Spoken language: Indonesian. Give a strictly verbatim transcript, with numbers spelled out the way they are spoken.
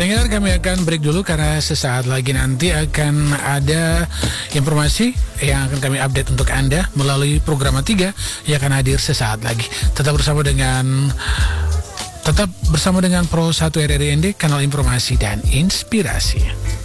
Pendengar, kami akan break dulu karena sesaat lagi nanti akan ada informasi yang akan kami update untuk Anda melalui program tiga yang akan hadir sesaat lagi. Tetap bersama dengan Tetap bersama dengan Pro satu R R I N D, kanal informasi dan inspirasi.